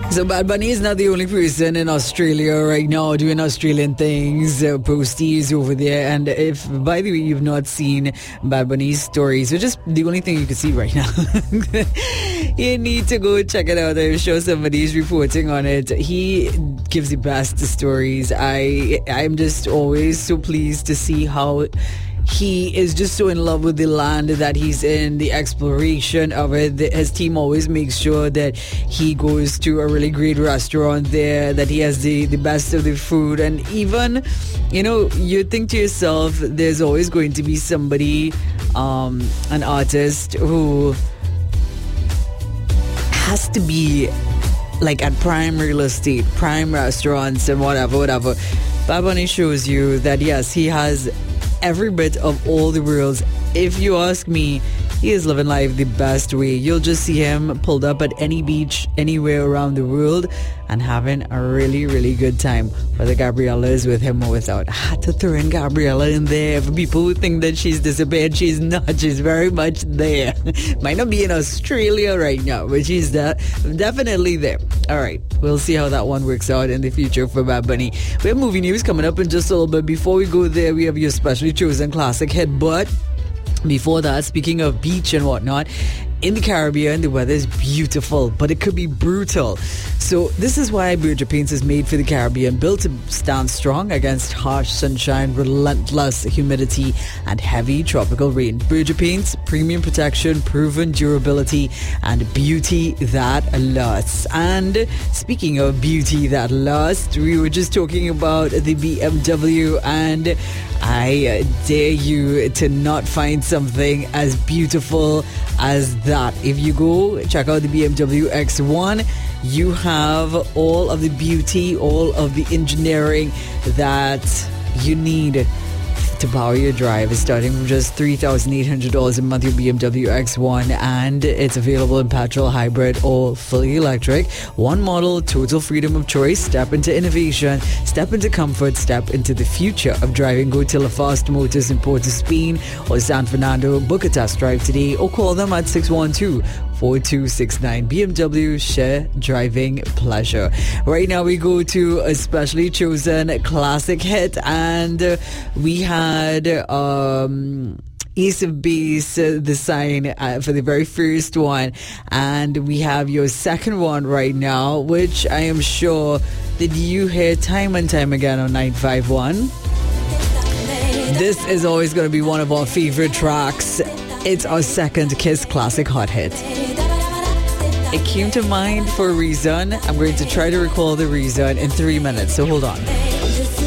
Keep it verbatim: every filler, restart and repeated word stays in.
So Bad Bunny is not the only person in Australia right now doing Australian things, uh, posties over there. And if, by the way, you've not seen Bad Bunny's stories, which is the only thing you can see right now, you need to go check it out. I'm sure somebody's reporting on it. He gives the best stories. I, I'm just always so pleased to see how he is just so in love with the land that he's in, the exploration of it. His team always makes sure that he goes to a really great restaurant there, that he has the, the best of the food. And even, you know, you think to yourself, there's always going to be somebody, um, an artist who has to be like at prime real estate, prime restaurants and whatever, whatever. Bad Bunny shows you that, yes, he has every bit of all the worlds. If you ask me, he is living life the best way. You'll just see him pulled up at any beach anywhere around the world and having a really, really good time, whether Gabriella is with him or without. I had to throw in Gabriella in there for people who think that she's disappeared. She's not. She's very much there. Might not be in Australia right now, but she's de- definitely there. All right, we'll see how that one works out in the future for Bad Bunny. We have movie news coming up in just a little bit. Before we go there, we have your specially chosen classic hit. But before that, speaking of beach and whatnot, in the Caribbean, the weather is beautiful, but it could be brutal. So this is why Berger Paints is made for the Caribbean, built to stand strong against harsh sunshine, relentless humidity, and heavy tropical rain. Berger Paints, premium protection, proven durability, and beauty that lasts. And speaking of beauty that lasts, we were just talking about the B M W, and I dare you to not find something as beautiful as that. If you go check out the B M W X one, you have all of the beauty, all of the engineering that you need to power your drive. It's starting from just three thousand eight hundred dollars a month, your B M W X one, and it's available in petrol, hybrid, or fully electric. One model, total freedom of choice. Step into innovation, step into comfort, step into the future of driving. Go to LaFast Motors in Port of Spain or San Fernando. Book a test drive today or call them at six one two, four two six nine. B M W, share driving pleasure. Right now we go to a specially chosen classic hit, and uh, we had um, Ace of Base, uh, the sign uh, for the very first one, and we have your second one right now, which I am sure that you hear time and time again on nine five one. This is always going to be one of our favorite tracks. It's our second Kiss classic hot hit. It came to mind for a reason. I'm going to try to recall the reason in three minutes, so hold on.